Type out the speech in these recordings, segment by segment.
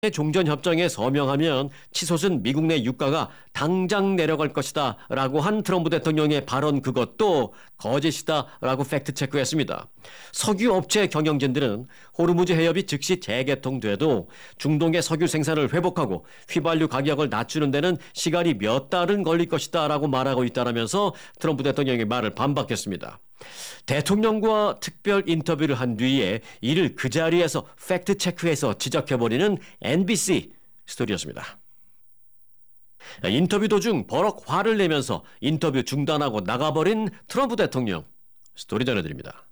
종전협정에 서명하면 치솟은 미국 내 유가가 당장 내려갈 것이다 라고 한 트럼프 대통령의 발언 그것도 거짓이다 라고 팩트체크했습니다. 석유업체 경영진들은 호르무즈 해협이 즉시 재개통돼도 중동의 석유 생산을 회복하고 휘발유 가격을 낮추는 데는 시간이 몇 달은 걸릴 것이다 라고 말하고 있다라면서 트럼프 대통령의 말을 반박했습니다. 대통령과 특별 인터뷰를 한 뒤에 이를 그 자리에서 팩트체크해서 지적해버리는 NBC 스토리였습니다. 인터뷰 도중 버럭 화를 내면서 인터뷰 중단하고 나가버린 트럼프 대통령 스토리 전해드립니다.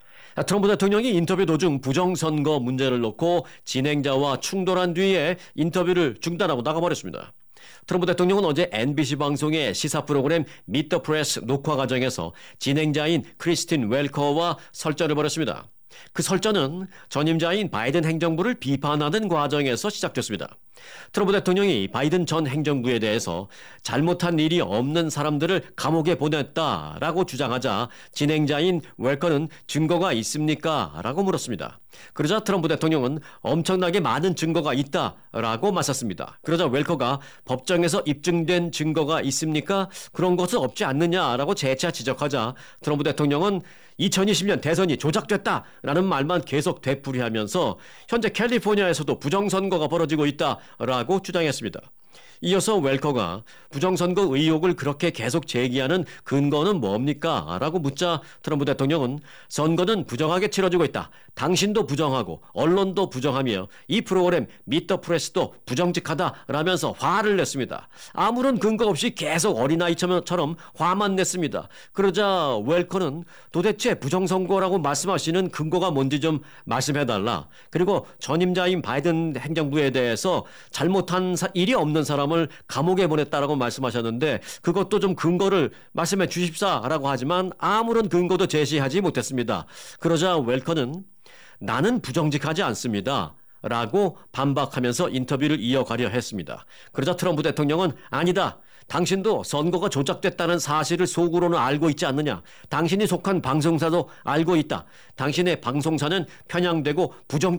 트럼프 대통령이 인터뷰 도중 부정선거 문제를 놓고 진행자와 충돌한 뒤에 인터뷰를 중단하고 나가버렸습니다. 트럼프 대통령은 어제 NBC 방송의 시사 프로그램 미트 더 프레스 녹화 과정에서 진행자인 크리스틴 웰커와 설전을 벌였습니다. 그 설전은 전임자인 바이든 행정부를 비판하는 과정에서 시작됐습니다. 트럼프 대통령이 바이든 전 행정부에 대해서 잘못한 일이 없는 사람들을 감옥에 보냈다라고 주장하자 진행자인 웰커는 증거가 있습니까? 라고 물었습니다. 그러자 트럼프 대통령은 엄청나게 많은 증거가 있다라고 맞섰습니다. 그러자 웰커가 법정에서 입증된 증거가 있습니까? 그런 것은 없지 않느냐라고 재차 지적하자 트럼프 대통령은 2020년 대선이 조작됐다라는 말만 계속 되풀이하면서 현재 캘리포니아에서도 부정선거가 벌어지고 있다라고 주장했습니다. 이어서 웰커가 부정선거 의혹을 그렇게 계속 제기하는 근거는 뭡니까? 라고 묻자 트럼프 대통령은 선거는 부정하게 치러지고 있다. 당신도 부정하고 언론도 부정하며 이 프로그램 미트 더 프레스도 부정직하다라면서 화를 냈습니다. 아무런 근거 없이 계속 어린아이처럼 화만 냈습니다. 그러자 웰커는 도대체 부정선거라고 말씀하시는 근거가 뭔지 좀 말씀해달라. 그리고 전임자인 바이든 행정부에 대해서 잘못한 일이 없는 사람을 감옥에 보냈다라고 말씀하셨는데 그것도 좀 근거를 말씀해 주십사라고 하지만 아무런 근거도 제시하지 못했습니다. 그러자 웰커는 나는 부정직하지 않습니다. 라고 반박하면서 인터뷰를 이어가려 했습니다. 그러자 트럼프 대통령은 아니다. 당신도 선거가 조작됐다는 사실을 속으로는 알고 있지 않느냐. 당신이 속한 방송사도 알고 있다. 당신의 방송사는 편향되고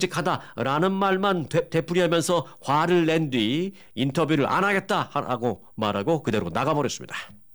부정직하다라는 말만 되풀이하면서 화를 낸 뒤 인터뷰를 안 하겠다라고 말하고 그대로 나가버렸습니다.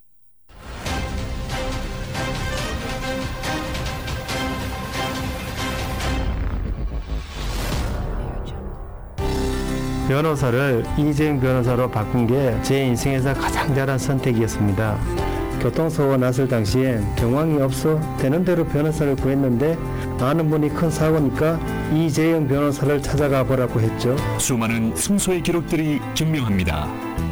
변호사를 이재용 변호사로 바꾼 게 제 인생에서 가장 잘한 선택이었습니다. 교통사고가 났을 당시엔 경황이 없어 되는 대로 변호사를 구했는데 아는 분이 큰 사고니까 이재용 변호사를 찾아가 보라고 했죠. 수많은 승소의 기록들이 증명합니다.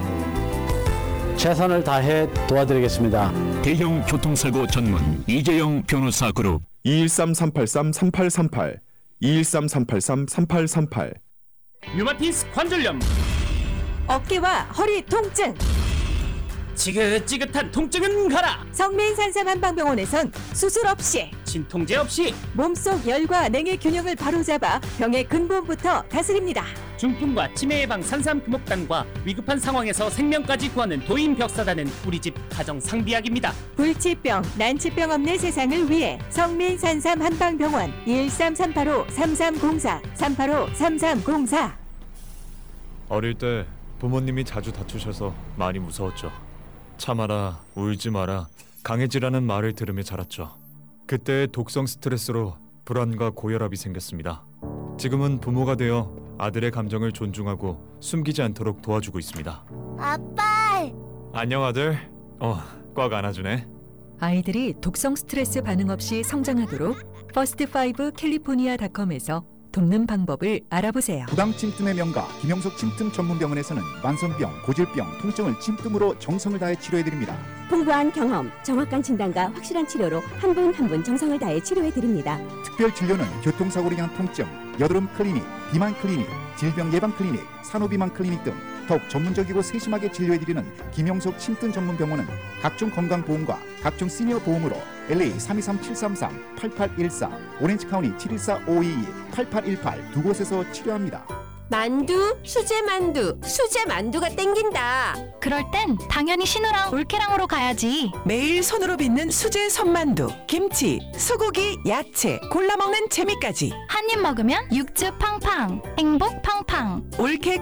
최선을 다해 도와드리겠습니다. 대형 교통사고 전문 이재용 변호사 그룹 213-383-3838 213-383-3838 류마티스 관절염, 어깨와 허리 통증, 지긋지긋한 통증은 가라. 성민산삼 한방병원에선 수술 없이 진통제 없이 몸속 열과 냉의 균형을 바로잡아 병의 근본부터 다스립니다. 중풍과 치매 예방 산삼 금옥단과 위급한 상황에서 생명까지 구하는 도인벽사단은 우리 집 가정 상비약입니다. 불치병, 난치병 없는 세상을 위해 성민산삼 한방병원 213-385-3304 385-3304. 어릴 때 부모님이 자주 다투셔서 많이 무서웠죠. 참아라, 울지 마라, 강해지라는 말을 들으며 자랐죠. 그때 독성 스트레스로 불안과 고혈압이 생겼습니다. 지금은 부모가 되어 아들의 감정을 존중하고 숨기지 않도록 도와주고 있습니다. 아빠! 안녕 아들. 꽉 안아주네. 아이들이 독성 스트레스 반응 없이 성장하도록 퍼스트5 캘리포니아닷컴에서 돕는 방법을 알아보세요. 부당 침뜸의 명가 김영석 침뜸 전문병원에서는 만성병, 고질병, 통증을 침뜸으로 정성을 다해 치료해드립니다. 풍부한 경험, 정확한 진단과 확실한 치료로 한 분 한 분 정성을 다해 치료해드립니다. 특별 진료는 교통사고로 인한 통증, 여드름 클리닉, 비만 클리닉, 질병 예방 클리닉, 산후비만 클리닉 등 더욱 전문적이고 세심하게 진료해드리는 김영석 침뜸 전문병원은 각종 건강보험과 각종 시니어 보험으로 LA 323-733-8814, 오렌지카운티 714-522-8818 두 곳에서 치료합니다. 만두, 수제 만두가 땡긴다. 그럴 땐 당연히 신우랑 올케랑으로 가야지. 매일 손으로 빚는 수제 손만두, 김치, 소고기, 야채, 골라 먹는 재미까지. 한 입 먹으면 육즙 팡팡, 행복 팡팡. 올케